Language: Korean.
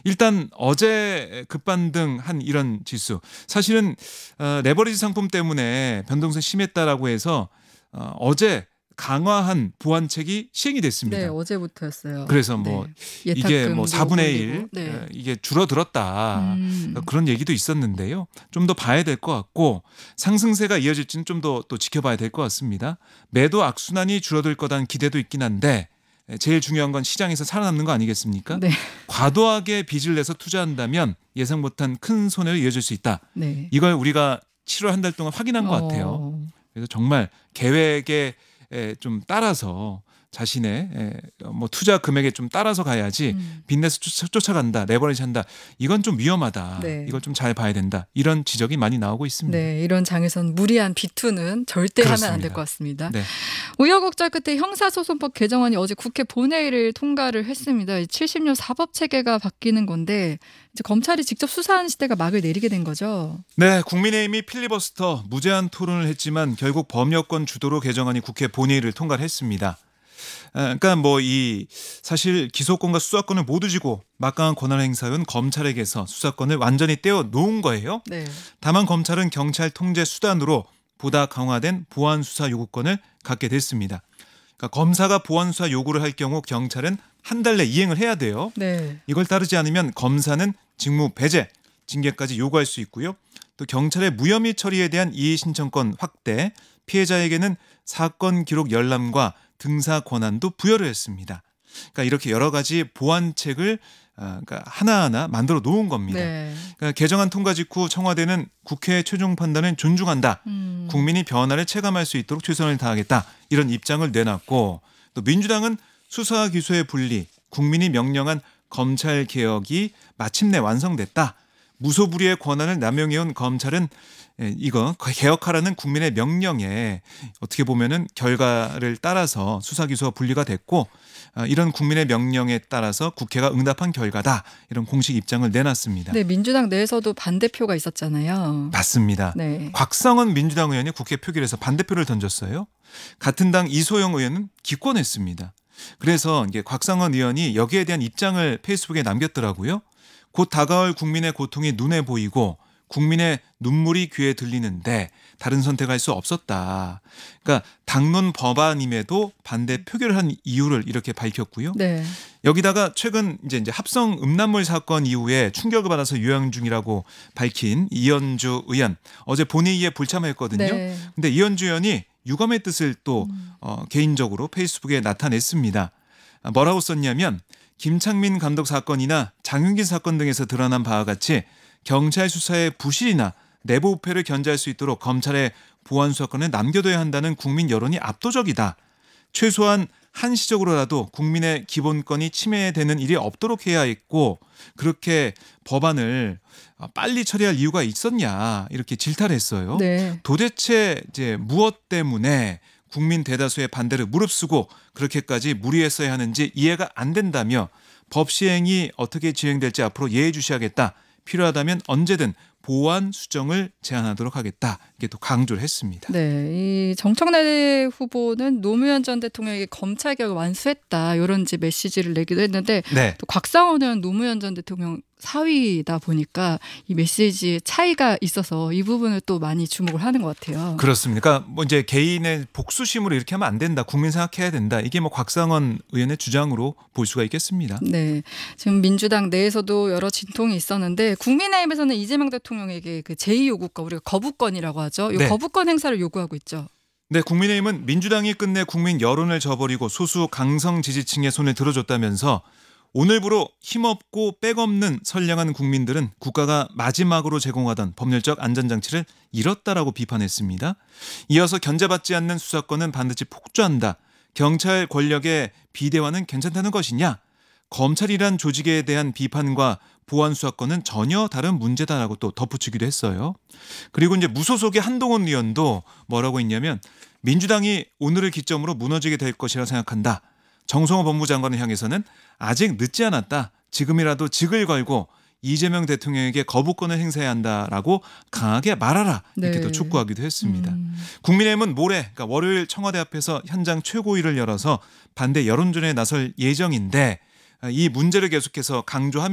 일단 어제 급반등한 이런 지수. 사실은 레버리지 상품 때문에 변동성이 심했다라고 해서 어제 강화한 보완책이 시행이 네, 됐습니다. 어제부터였어요. 그래서 네. 뭐 이게 예탁금도 뭐 4분의 1 올리고. 네. 이게 줄어들었다. 그런 얘기도 있었는데요. 좀 더 봐야 될 것 같고 상승세가 이어질지는 좀 더 또 지켜봐야 될 것 같습니다. 매도 악순환이 줄어들 거다는 기대도 있긴 한데 제일 중요한 건 시장에서 살아남는 거 아니겠습니까? 네. 과도하게 빚을 내서 투자한다면 예상 못한 큰 손해로 이어질 수 있다. 네. 이걸 우리가 7월 한 달 동안 확인한 것 같아요. 그래서 정말 계획에 좀 따라서 자신의 뭐 투자 금액에 좀 따라서 가야지 빚내서 쫓아간다, 레버리지 한다. 이건 좀 위험하다. 네. 이걸 좀 잘 봐야 된다. 이런 지적이 많이 나오고 있습니다. 네, 이런 장에선 무리한 비투는 절대 하면 안 될 그렇습니다. 것 같습니다. 네. 우여곡절 끝에 형사소송법 개정안이 어제 국회 본회의를 통과를 했습니다. 70년 사법체계가 바뀌는 건데 이제 검찰이 직접 수사하는 시대가 막을 내리게 된 거죠. 네, 국민의힘이 필리버스터 무제한 토론을 했지만 결국 범여권 주도로 개정안이 국회 본회의를 통과를 했습니다. 그러니까 뭐 이 사실 기소권과 수사권을 모두 쥐고 막강한 권한 행사한 검찰에게서 수사권을 완전히 떼어 놓은 거예요. 네. 다만 검찰은 경찰 통제 수단으로 보다 강화된 보안 수사 요구권을 갖게 됐습니다. 그러니까 검사가 보안 수사 요구를 할 경우 경찰은 한 달 내 이행을 해야 돼요. 네. 이걸 따르지 않으면 검사는 직무 배제, 징계까지 요구할 수 있고요. 또 경찰의 무혐의 처리에 대한 이의 신청권 확대, 피해자에게는 사건 기록 열람과 등사 권한도 부여를 했습니다. 그러니까 이렇게 여러 가지 보완책을 그러니까 하나하나 만들어 놓은 겁니다. 네. 그러니까 개정안 통과 직후 청와대는 국회의 최종 판단을 존중한다. 국민이 변화를 체감할 수 있도록 최선을 다하겠다. 이런 입장을 내놨고 또 민주당은 수사와 기소의 분리, 국민이 명령한 검찰 개혁이 마침내 완성됐다. 무소불위의 권한을 남용해온 검찰은 이거 개혁하라는 국민의 명령에 어떻게 보면은 결과를 따라서 수사 기소가 분리가 됐고 이런 국민의 명령에 따라서 국회가 응답한 결과다. 이런 공식 입장을 내놨습니다. 네, 민주당 내에서도 반대표가 있었잖아요. 맞습니다. 네. 곽상원 민주당 의원이 국회 표결에서 반대표를 던졌어요. 같은 당 이소영 의원은 기권했습니다. 그래서 이게 곽상원 의원이 여기에 대한 입장을 페이스북에 남겼더라고요. 곧 다가올 국민의 고통이 눈에 보이고 국민의 눈물이 귀에 들리는데 다른 선택할 수 없었다. 그러니까 당론 법안임에도 반대 표결을 한 이유를 이렇게 밝혔고요. 네. 여기다가 최근 이제 합성 음란물 사건 이후에 충격을 받아서 요양 중이라고 밝힌 이현주 의원 어제 본회의에 불참했거든요. 네. 근데 이현주 의원이 유감의 뜻을 또 개인적으로 페이스북에 나타냈습니다. 뭐라고 썼냐면 김창민 감독 사건이나 장윤기 사건 등에서 드러난 바와 같이 경찰 수사의 부실이나 내부 우패를 견제할 수 있도록 검찰의 보안 수사권을 남겨둬야 한다는 국민 여론이 압도적이다. 최소한 한시적으로라도 국민의 기본권이 침해되는 일이 없도록 해야 했고 그렇게 법안을 빨리 처리할 이유가 있었냐 이렇게 질타를 했어요. 네. 도대체 이제 무엇 때문에 국민 대다수의 반대를 무릅쓰고 그렇게까지 무리했어야 하는지 이해가 안 된다며 법 시행이 어떻게 진행될지 앞으로 예의해 주셔야겠다. 필요하다면 언제든 보완 수정을 제안하도록 하겠다. 이게 또 강조를 했습니다. 네, 이 정청래 후보는 노무현 전 대통령에게 검찰 개혁을 완수했다 이런 이제 메시지를 내기도 했는데 네. 또 곽상원 의원 노무현 전 대통령 사위다 보니까 이 메시지 차이가 있어서 이 부분을 또 많이 주목을 하는 것 같아요. 그렇습니다. 그러니까 뭐 이제 개인의 복수심으로 이렇게 하면 안 된다. 국민 생각해야 된다. 이게 뭐 곽상원 의원의 주장으로 볼 수가 있겠습니다. 네, 지금 민주당 내에서도 여러 진통이 있었는데 국민의힘에서는 이재명 대통령에게 그 제2요구권 우리가 거부권이라고 하죠. 이 네. 거부권 행사를 요구하고 있죠. 네, 국민의힘은 민주당이 끝내 국민 여론을 저버리고 소수 강성 지지층의 손을 들어줬다면서 오늘부로 힘없고 백없는 선량한 국민들은 국가가 마지막으로 제공하던 법률적 안전장치를 잃었다라고 비판했습니다. 이어서 견제받지 않는 수사권은 반드시 폭주한다. 경찰 권력의 비대화는 괜찮다는 것이냐? 검찰이란 조직에 대한 비판과 보안 수사권은 전혀 다른 문제다라고 또 덧붙이기도 했어요. 그리고 이제 무소속의 한동훈 의원도 뭐라고 했냐면 민주당이 오늘을 기점으로 무너지게 될 것이라 생각한다. 정성호 법무장관을 향해서는 아직 늦지 않았다. 지금이라도 직을 걸고 이재명 대통령에게 거부권을 행사해야 한다라고 강하게 말하라. 이렇게 네. 또 촉구하기도 했습니다. 국민의힘은 모레 그러니까 월요일 청와대 앞에서 현장 최고위를 열어서 반대 여론전에 나설 예정인데 이 문제를 계속해서 강조하면서